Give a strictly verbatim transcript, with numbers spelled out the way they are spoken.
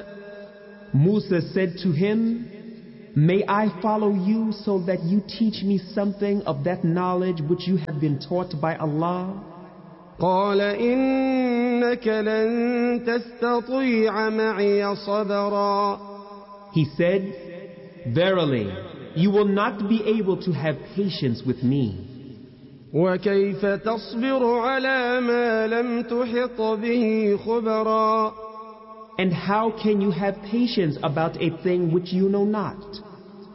Musa said to him, "May I follow you so that you teach me something of that knowledge which you have been taught by Allah?" قال إنك لن تستطيع معي صبرا. He said, "Verily, you will not be able to have patience with me. وكيف تصبر على ما لم تحط به خبرا. And how can you have patience about a thing which you know not?"